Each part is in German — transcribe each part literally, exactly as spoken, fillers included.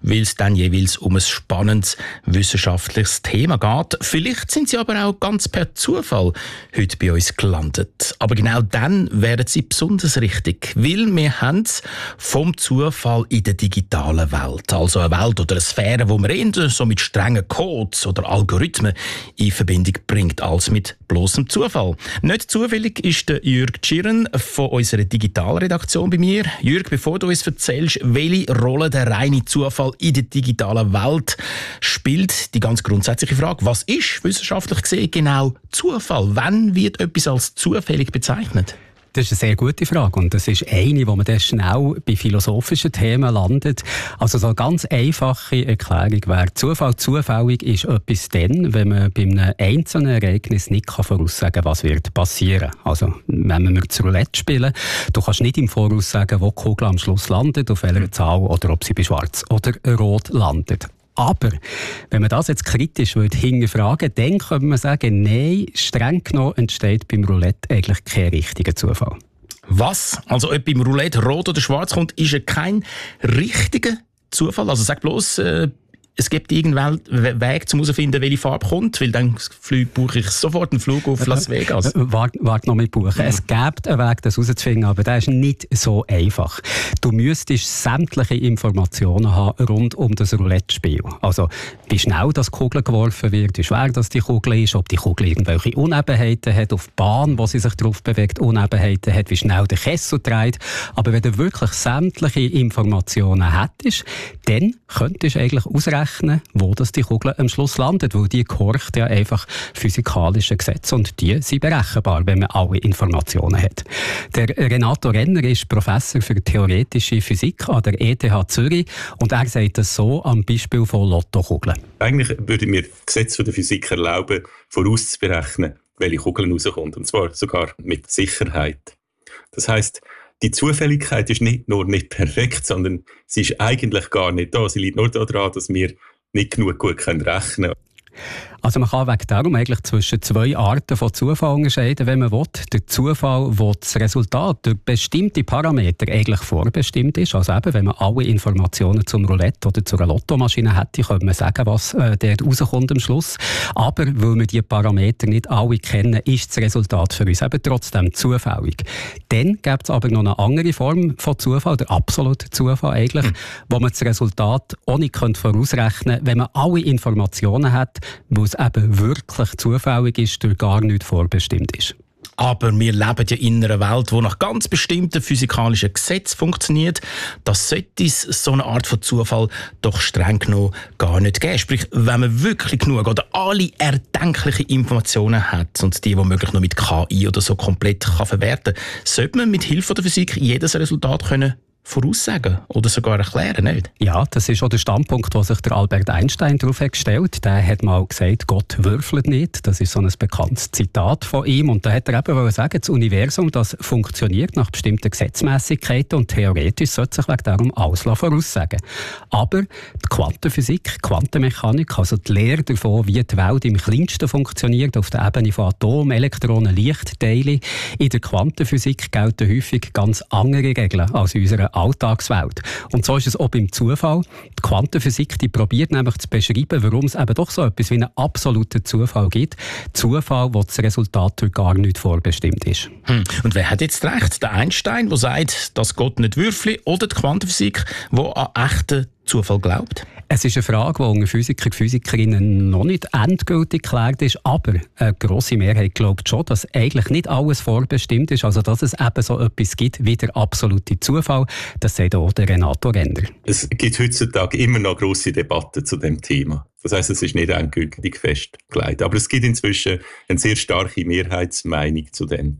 weil es dann jeweils um ein spannendes wissenschaftliches Thema geht. Vielleicht sind sie aber auch ganz per Zufall heute bei uns gelandet. Aber genau dann wären sie besonders richtig, weil wir haben es vom Zufall in der digitalen Welt. Also eine Welt oder eine Sphäre, wo man eher so mit strengen Codes oder Algorithmen in Verbindung bringt, als mit bloßem Zufall. Nicht zufällig ist der Jürg Tschirren von unserer Digitalredaktion bei mir. Jürg, bevor du uns erzählst, welche Rolle der reine Zufall in der digitalen Welt spielt, die ganz grundsätzliche Frage, was ist wissenschaftlich gesehen genau Zufall? Wann wird etwas als zufällig bezeichnet? Das ist eine sehr gute Frage und das ist eine, wo man dann schnell bei philosophischen Themen landet. Also so eine ganz einfache Erklärung wäre, Zufall zufällig ist etwas dann, wenn man bei einem einzelnen Ereignis nicht voraussagen kann, was wird passieren. Also wenn wir das Roulette spielen, du kannst nicht im Voraus sagen, wo die Kugel am Schluss landet, auf welcher Zahl oder ob sie bei schwarz oder rot landet. Aber wenn man das jetzt kritisch hinterfragen würde, dann könnte man sagen, nein, streng genommen entsteht beim Roulette eigentlich kein richtiger Zufall. Was? Also ob beim Roulette rot oder schwarz kommt, ist ja kein richtiger Zufall? Also sag bloß, äh, es gibt irgendeinen Weg, um herauszufinden, welche Farbe kommt, weil dann buche ich sofort einen Flug auf Las Vegas. Warte wart noch mit buchen. Mhm. Es gibt einen Weg, das herauszufinden, aber der ist nicht so einfach. Du müsstest sämtliche Informationen haben rund um das Roulette-Spiel. Also, wie schnell das Kugel geworfen wird, wie schwer das die Kugel ist, ob die Kugel irgendwelche Unebenheiten hat, auf die Bahn, wo sie sich drauf bewegt, Unebenheiten hat, wie schnell der Kessel dreht. Aber wenn du wirklich sämtliche Informationen hättest, dann könntest du eigentlich ausrechnen, wo das die Kugel am Schluss landet, weil die gehorcht ja einfach physikalischen Gesetzen und die sind berechenbar, wenn man alle Informationen hat. Der Renato Renner ist Professor für theoretische Physik an der E T H Zürich und er sagt das so am Beispiel von Lottokugeln. Eigentlich würde mir das Gesetz der Physik erlauben, vorauszuberechnen, welche Kugel rauskommt, und zwar sogar mit Sicherheit. Das heisst, die Zufälligkeit ist nicht nur nicht perfekt, sondern sie ist eigentlich gar nicht da. Sie liegt nur daran, dass wir nicht genug gut rechnen können. Also man kann wegen darum eigentlich zwischen zwei Arten von Zufall unterscheiden, wenn man will. Der Zufall, wo das Resultat durch bestimmte Parameter eigentlich vorbestimmt ist. Also eben, wenn man alle Informationen zum Roulette oder zu einer Lottomaschine hätte, könnte man sagen, was äh, dort rauskommt am Schluss. Aber weil wir diese Parameter nicht alle kennen, ist das Resultat für uns eben trotzdem zufällig. Dann gibt es aber noch eine andere Form von Zufall, der absolute Zufall eigentlich, mhm. wo man das Resultat auch nicht vorausrechnen könnte, wenn man alle Informationen hat, wo es eben wirklich zufällig ist, durch gar nichts vorbestimmt ist. Aber wir leben ja in einer Welt, die nach ganz bestimmten physikalischen Gesetzen funktioniert. Das sollte es so eine Art von Zufall doch streng genommen gar nicht geben. Sprich, wenn man wirklich genug oder alle erdenklichen Informationen hat und die womöglich noch mit K I oder so komplett kann verwerten kann, sollte man mit Hilfe der Physik jedes Resultat können voraussagen oder sogar erklären, nicht? Ja, das ist auch der Standpunkt, wo sich der Albert Einstein darauf hat gestellt. Der hat mal gesagt, Gott würfelt nicht. Das ist so ein bekanntes Zitat von ihm. Und da hat er eben sagen, das Universum, das funktioniert nach bestimmten Gesetzmäßigkeiten und theoretisch sollte sich wegen darum alles voraussagen. Aber die Quantenphysik, Quantenmechanik, also die Lehre davon, wie die Welt im Kleinsten funktioniert, auf der Ebene von Atomen, Elektronen, Lichtteile, in der Quantenphysik gelten häufig ganz andere Regeln als in unserer Alltagswelt. Und so ist es auch beim Zufall. Die Quantenphysik, die probiert nämlich zu beschreiben, warum es eben doch so etwas wie einen absoluten Zufall gibt. Zufall, wo das Resultat durch gar nicht vorbestimmt ist. Hm. Und wer hat jetzt recht? Der Einstein, der sagt, dass Gott nicht würfelt, oder die Quantenphysik, die an echten Zufall glaubt? Es ist eine Frage, die unter Physiker und Physikerinnen noch nicht endgültig geklärt ist, aber eine grosse Mehrheit glaubt schon, dass eigentlich nicht alles vorbestimmt ist, also dass es eben so etwas gibt wie der absolute Zufall. Das sagt auch der Renato Renner. Es gibt heutzutage immer noch grosse Debatten zu dem Thema. Das heisst, es ist nicht endgültig festgelegt. Aber es gibt inzwischen eine sehr starke Mehrheitsmeinung zu dem.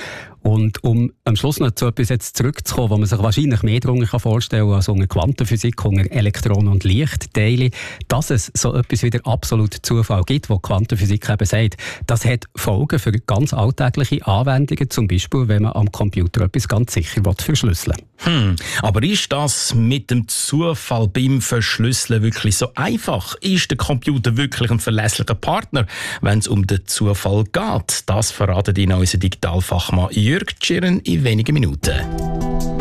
Und um am Schluss noch zu etwas jetzt zurückzukommen, wo man sich wahrscheinlich mehr darunter vorstellen kann, als unter Quantenphysik, unter Elektronen und Lichtteile, dass es so etwas wie der absolute Zufall gibt, wo Quantenphysik eben sagt, das hat Folgen für ganz alltägliche Anwendungen, zum Beispiel, wenn man am Computer etwas ganz sicher verschlüsseln will. Hm, aber ist das mit dem Zufall beim Verschlüsseln wirklich so einfach? Ist der Computer wirklich ein verlässlicher Partner, wenn es um den Zufall geht? Das verratet Ihnen unser Digitalfachmann Jürg Tschirren in wenigen Minuten.